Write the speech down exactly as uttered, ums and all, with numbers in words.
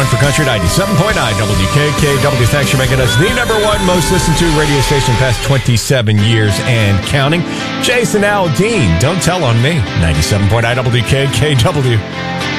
One for Country, ninety-seven point nine W K K W. Thanks for making us the number one most listened to radio station past twenty-seven years and counting. Jason Aldean, Don't Tell on Me, ninety-seven point nine W K K W.